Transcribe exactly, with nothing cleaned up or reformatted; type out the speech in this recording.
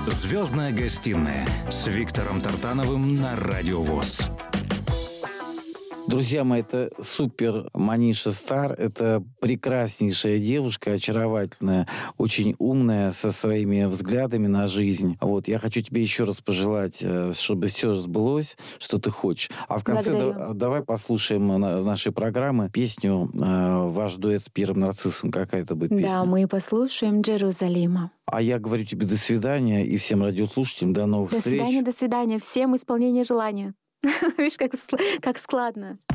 «Звездная гостиная» с Виктором Тартановым на Радио ВОС. Друзья мои, это супер Маниша Стар. Это прекраснейшая девушка, очаровательная, очень умная, со своими взглядами на жизнь. Вот, я хочу тебе еще раз пожелать, чтобы все сбылось, что ты хочешь. А в конце да, давай послушаем нашей программы песню э, «Ваш дуэт с Пьером Нарциссом». Какая это будет песня? Да, мы послушаем «Джерузалима». А я говорю тебе до свидания и всем радиослушателям до новых до встреч. До свидания, до свидания. Всем исполнения желания. Видишь, как, как складно.